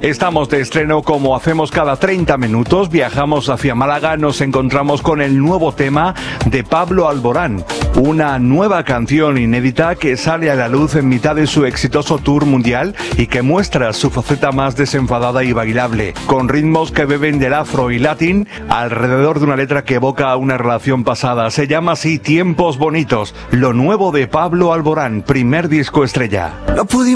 Estamos de estreno como hacemos cada 30 minutos, viajamos hacia Málaga, nos encontramos con el nuevo tema de Pablo Alborán, una nueva canción inédita que sale a la luz en mitad de su exitoso tour mundial y que muestra su faceta más desenfadada y bailable, con ritmos que beben del afro y latín alrededor de una letra que evoca una relación pasada. Se llama así Tiempos Bonitos, lo nuevo de Pablo Alborán, primer disco estrella.